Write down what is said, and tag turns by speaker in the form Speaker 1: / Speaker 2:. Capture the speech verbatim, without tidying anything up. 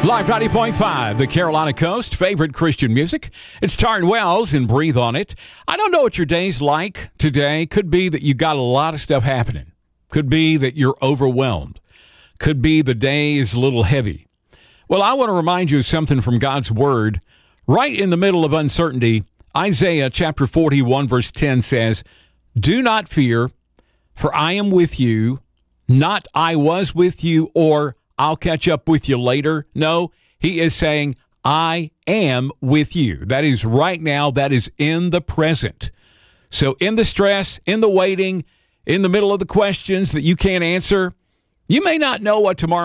Speaker 1: Live ninety point five, the Carolina Coast, favorite Christian music. It's Taryn Wells and Breathe on It. I don't know what your day's like today. Could be that you got a lot of stuff happening. Could be that you're overwhelmed. Could be the day is a little heavy. Well, I want to remind you of something from God's Word. Right in the middle of uncertainty, Isaiah chapter forty-one, verse ten says, "Do not fear, for I am with you. Not I was with you, or I'll catch up with you later." No, he is saying, I am with you. That is right now. That is in the present. So in the stress, in the waiting, in the middle of the questions that you can't answer, you may not know what tomorrow